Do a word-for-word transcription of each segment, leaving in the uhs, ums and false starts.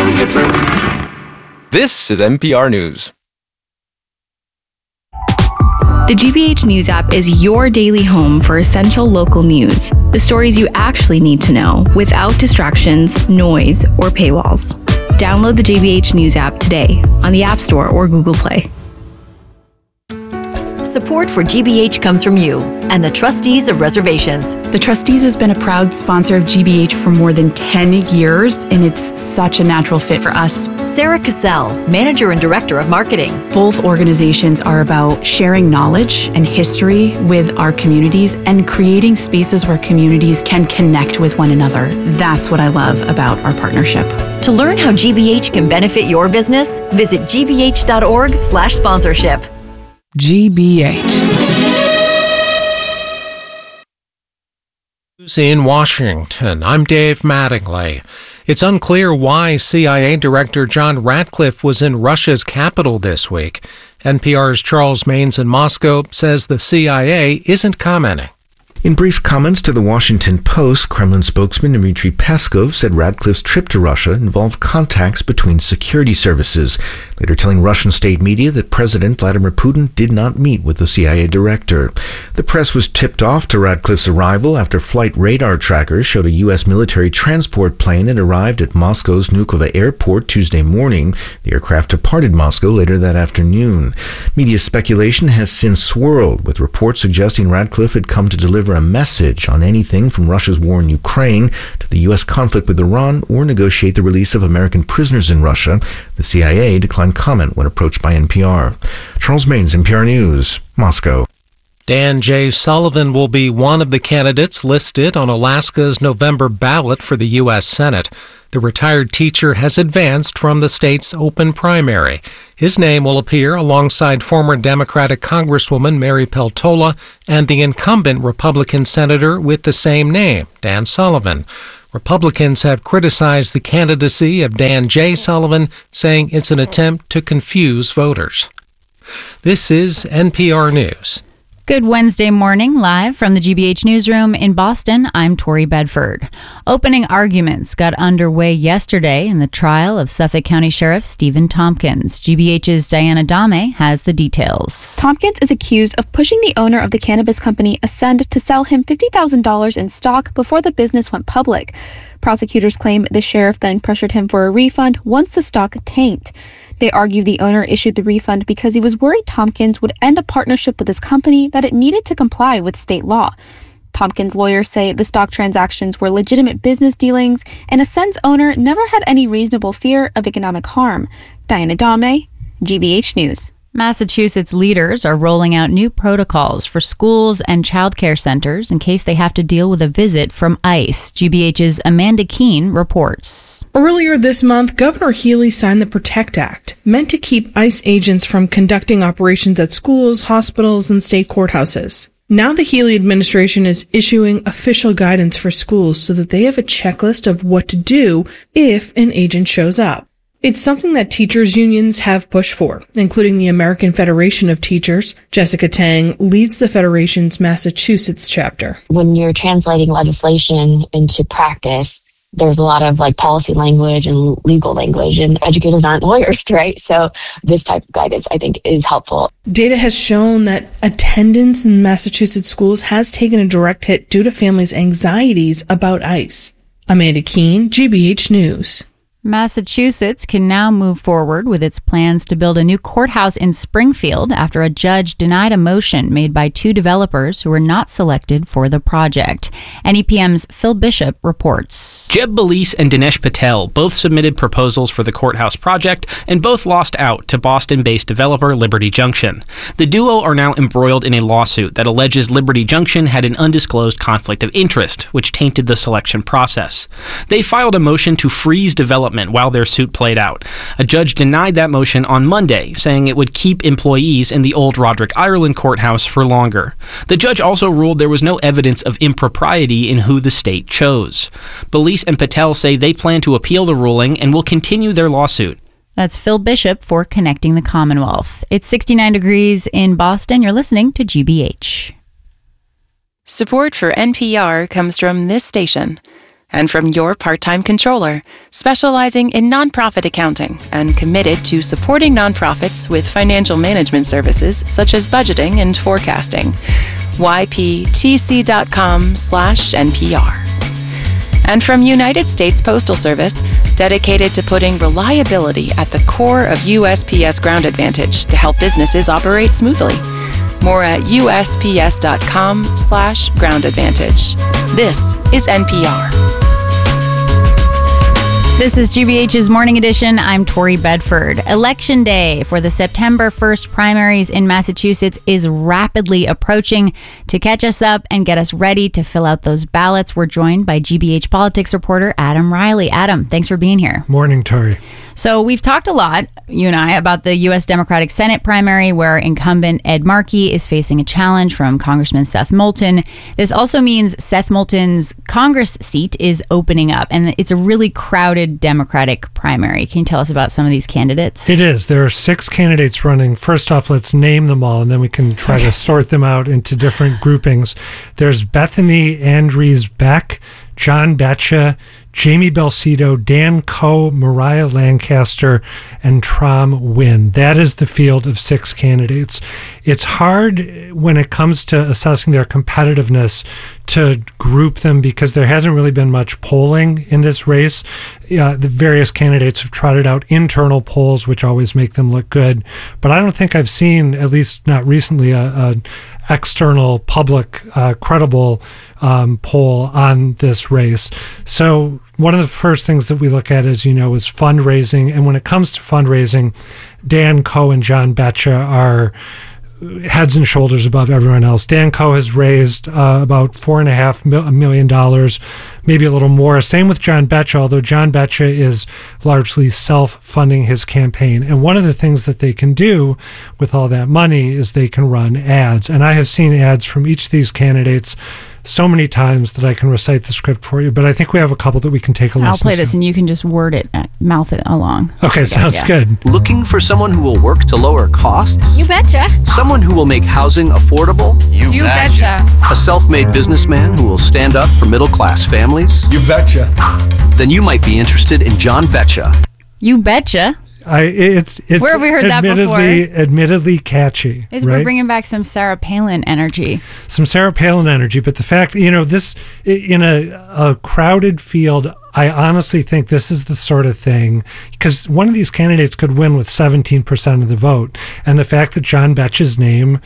This is N P R News. The G B H News app is your daily home for essential local news. The stories you actually need to know without distractions, noise, or paywalls. Download the G B H News app today on the App Store or Google Play. Support for G B H comes from you and the Trustees of Reservations. The Trustees has been a proud sponsor of G B H for more than ten years, and it's such a natural fit for us. Sarah Cassell, Manager and Director of Marketing. Both organizations are about sharing knowledge and history with our communities and creating spaces where communities can connect with one another. That's what I love about our partnership. To learn how G B H can benefit your business, visit g b h dot org slash sponsorship. G B H. In Washington, I'm Dave Mattingly. It's unclear why C I A Director John Ratcliffe was in Russia's capital this week. N P R's Charles Maynes in Moscow says the C I A isn't commenting. In brief comments to the Washington Post, Kremlin spokesman Dmitry Peskov said Ratcliffe's trip to Russia involved contacts between security services, later telling Russian state media that President Vladimir Putin did not meet with the C I A director. The press was tipped off to Ratcliffe's arrival after flight radar trackers showed a U S military transport plane had arrived at Moscow's Vnukovo airport Tuesday morning. The aircraft departed Moscow later that afternoon. Media speculation has since swirled, with reports suggesting Ratcliffe had come to deliver a message on anything from Russia's war in Ukraine to the U S conflict with Iran or negotiate the release of American prisoners in Russia. The C I A declined comment when approached by N P R. Charles Maynes, N P R News, Moscow. Dan J. Sullivan will be one of the candidates listed on Alaska's November ballot for the U S Senate. The retired teacher has advanced from the state's open primary. His name will appear alongside former Democratic Congresswoman Mary Peltola and the incumbent Republican senator with the same name, Dan Sullivan. Republicans have criticized the candidacy of Dan J. Sullivan, saying it's an attempt to confuse voters. This is N P R News. Good Wednesday morning, live from the G B H Newsroom in Boston. I'm Tori Bedford. Opening arguments got underway yesterday in the trial of Suffolk County Sheriff Stephen Tompkins. G B H's Diana Dame has the details. Tompkins is accused of pushing the owner of the cannabis company Ascend to sell him fifty thousand dollars in stock before the business went public. Prosecutors claim the sheriff then pressured him for a refund once the stock tanked. They argue the owner issued the refund because he was worried Tompkins would end a partnership with his company that it needed to comply with state law. Tompkins' lawyers say the stock transactions were legitimate business dealings, and Ascend's owner never had any reasonable fear of economic harm. Diana Dame, G B H News. Massachusetts leaders are rolling out new protocols for schools and childcare centers in case they have to deal with a visit from ICE. G B H's Amanda Keene reports. Earlier this month, Governor Healey signed the PROTECT Act, meant to keep ICE agents from conducting operations at schools, hospitals, and state courthouses. Now the Healey administration is issuing official guidance for schools so that they have a checklist of what to do if an agent shows up. It's something that teachers' unions have pushed for, including the American Federation of Teachers. Jessica Tang leads the Federation's Massachusetts chapter. When you're translating legislation into practice, there's a lot of like policy language and legal language, and educators aren't lawyers, right? So this type of guidance, I think, is helpful. Data has shown that attendance in Massachusetts schools has taken a direct hit due to families' anxieties about ICE. Amanda Keene, G B H News. Massachusetts can now move forward with its plans to build a new courthouse in Springfield after a judge denied a motion made by two developers who were not selected for the project. N E P M's Phil Bishop reports. Jeb Balise and Dinesh Patel both submitted proposals for the courthouse project and both lost out to Boston-based developer Liberty Junction. The duo are now embroiled in a lawsuit that alleges Liberty Junction had an undisclosed conflict of interest, which tainted the selection process. They filed a motion to freeze development while their suit played out. A judge denied that motion on Monday, saying it would keep employees in the old Roderick Ireland courthouse for longer. The judge also ruled there was no evidence of impropriety in who the state chose. Balise and Patel say they plan to appeal the ruling and will continue their lawsuit. That's Phil Bishop for Connecting the Commonwealth. It's sixty-nine degrees in Boston. You're listening to G B H. Support for N P R comes from this station. And from your part-time controller, specializing in nonprofit accounting and committed to supporting nonprofits with financial management services such as budgeting and forecasting. Y P T C dot com slash N P R. And from United States Postal Service, dedicated to putting reliability at the core of U S P S Ground Advantage to help businesses operate smoothly. More at U S P S dot com slash ground advantage. This is N P R. This is G B H's Morning Edition. I'm Tori Bedford. Election day for the September first primaries in Massachusetts is rapidly approaching. To catch us up and get us ready to fill out those ballots, we're joined by G B H politics reporter Adam Riley. Adam, thanks for being here. Morning, Tori. So we've talked a lot, you and I, about the U S Democratic Senate primary where incumbent Ed Markey is facing a challenge from Congressman Seth Moulton. This also means Seth Moulton's Congress seat is opening up, and it's a really crowded Democratic primary. Can you tell us about some of these candidates? It is. There are six candidates running. First off, let's name them all, and then we can try to sort them out into different groupings. There's Bethany Andrews Beck, John Betcha, Jamie Belcito, Dan Coe, Mariah Lancaster, and Tram Nguyen. That is the field of six candidates. It's hard when it comes to assessing their competitiveness to group them because there hasn't really been much polling in this race. Uh, the various candidates have trotted out internal polls, which always make them look good. But I don't think I've seen, at least not recently, a, a external, public, uh, credible um, poll on this race. So one of the first things that we look at, as you know, is fundraising. And when it comes to fundraising, Dan Coe and John Betcha are heads and shoulders above everyone else. Dan Coe has raised uh, about four and a half mil- million dollars, maybe a little more. Same with John Betcha, although John Betcha is largely self-funding his campaign. And one of the things that they can do with all that money is they can run ads. And I have seen ads from each of these candidates so many times that I can recite the script for you, but I think we have a couple that we can take a listen to. I'll play this and you can just word it, mouth it along. Okay, sounds yeah. good. Looking for someone who will work to lower costs? You betcha. Someone who will make housing affordable? You, you betcha. A self-made businessman who will stand up for middle-class families? You betcha. Then you might be interested in John Betcha. You betcha. I, it's it's Where have we heard that admittedly, before? admittedly catchy. Is right? We're bringing back some Sarah Palin energy. Some Sarah Palin energy, but the fact, you know, this in a, a crowded field, I honestly think this is the sort of thing, because one of these candidates could win with seventeen percent of the vote. And the fact that John Betcha's name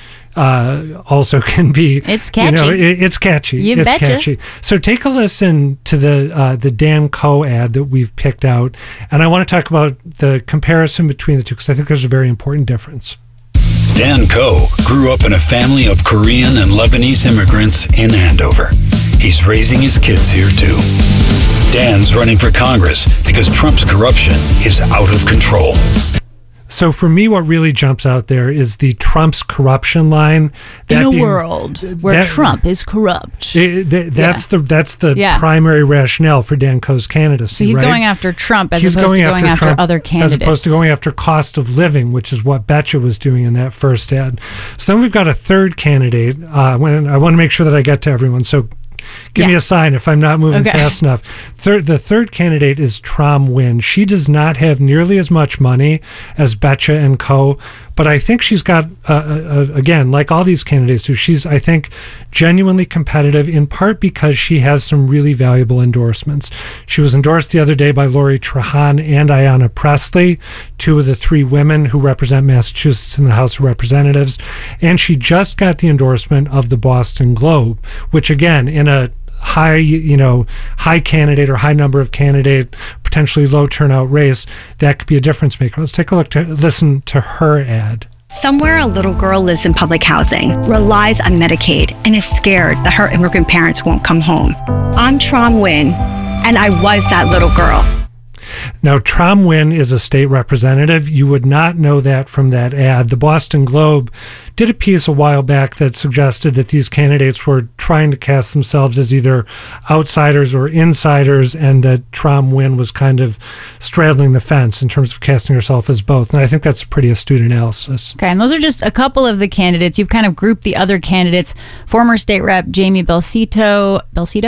uh, also can be, it's catchy. You know, it, it's catchy. You it's betcha. catchy. So take a listen to the uh, the Dan Coe ad that we've picked out. And I want to talk about the comparison between the two, because I think there's a very important difference. Dan Coe grew up in a family of Korean and Lebanese immigrants in Andover. He's raising his kids here too. Dan's running for Congress because Trump's corruption is out of control. So for me, what really jumps out there is the Trump's corruption line. That In a being, world where that, Trump is corrupt. It, that, that's yeah. the that's the yeah. primary rationale for Dan Coe's candidacy. So he's right? going after Trump as he's opposed going to going after, Trump other candidates. As opposed to going after cost of living, which is what Betcha was doing in that first ad. So then we've got a third candidate. Uh, when I want to make sure that I get to everyone. So give yeah. me a sign if I'm not moving okay. fast enough. Third, the third candidate is Tram Nguyen. She does not have nearly as much money as Betcha and Coe, but I think she's got, uh, uh, again, like all these candidates do, she's, I think, genuinely competitive, in part because she has some really valuable endorsements. She was endorsed the other day by Lori Trahan and Ayanna Pressley, two of the three women who represent Massachusetts in the House of Representatives, and she just got the endorsement of the Boston Globe, which, again, in a high, you know, high candidate or high number of candidate, potentially low turnout race, that could be a difference maker. Let's take a look to listen to her ad. Somewhere a little girl lives in public housing, relies on Medicaid, and is scared that her immigrant parents won't come home. I'm Tram Nguyen, and I was that little girl. Now, Tram Nguyen is a state representative. You would not know that from that ad. The Boston Globe did a piece a while back that suggested that these candidates were trying to cast themselves as either outsiders or insiders, and that Tram Nguyen was kind of straddling the fence in terms of casting herself as both. And I think that's a pretty astute analysis. Okay, and those are just a couple of the candidates. You've kind of grouped the other candidates. Former state rep Jamie Belcito, Belcito?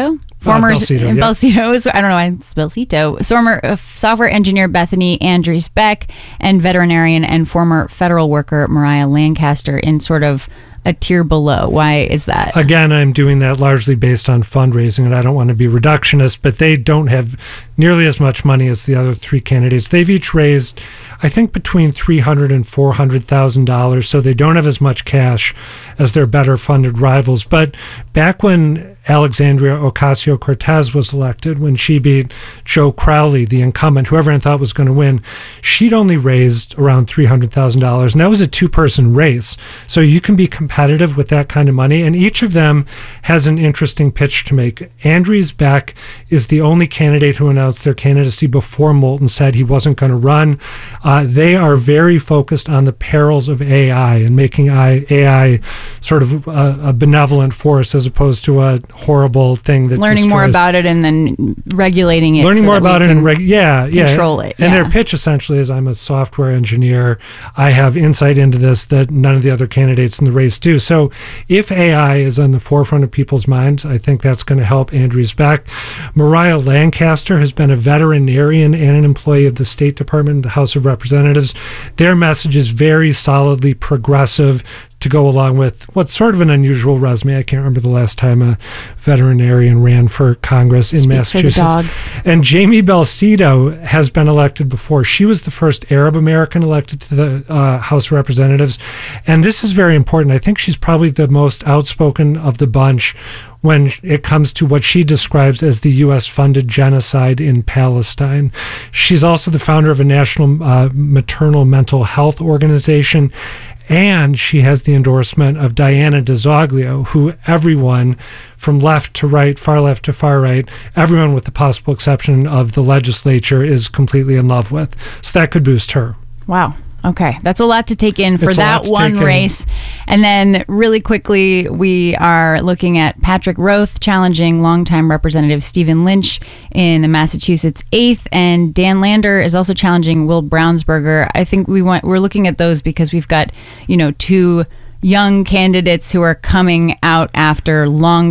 Former uh, Belsito, uh, yeah. Belsito, I don't know why it's Belsito. Former uh, software engineer Bethany Andrews Beck and veterinarian and former federal worker Mariah Lancaster in sort of a tier below. Why is that? Again, I'm doing that largely based on fundraising, and I don't want to be reductionist, but they don't have nearly as much money as the other three candidates. They've each raised, I think, between three hundred thousand dollars and four hundred thousand dollars, so they don't have as much cash as their better funded rivals. But back when Alexandria Ocasio-Cortez was elected, when she beat Joe Crowley, the incumbent, who everyone thought was going to win, she'd only raised around three hundred thousand dollars, and that was a two-person race. So you can be competitive with that kind of money, and each of them has an interesting pitch to make. Andrews Beck is the only candidate who announced their candidacy before Moulton said he wasn't going to run. Uh, they are very focused on the perils of A I and making A I sort of a, a benevolent force as opposed to a horrible thing that learning destroys. more about it and then regulating it. Learning so more that we about it can and reg- yeah, yeah, control it. And yeah. their pitch essentially is, I'm a software engineer. I have insight into this that none of the other candidates in the race do. So if A I is on the forefront of people's minds, I think that's going to help Andrews Beck. Mariah Lancaster has been a veterinarian and an employee of the State Department, the House of Representatives. Their message is very solidly progressive, to go along with what's sort of an unusual resume. I can't remember the last time a veterinarian ran for Congress in Speak Massachusetts. For the dogs. And Jamie Belsito has been elected before. She was the first Arab American elected to the uh, House of Representatives. And this is very important. I think she's probably the most outspoken of the bunch when it comes to what she describes as the U S-funded genocide in Palestine. She's also the founder of a national uh, maternal mental health organization, and she has the endorsement of Diana DeZoglio, who everyone from left to right, far left to far right, everyone with the possible exception of the legislature is completely in love with. So that could boost her. Wow. Okay, that's a lot to take in for It's a lot that to one take in. race. And then really quickly, we are looking at Patrick Roth challenging longtime Representative Stephen Lynch in the Massachusetts eighth, and Dan Lander is also challenging Will Brownsberger. I think we want we're looking at those because we've got, you know, two young candidates who are coming out after long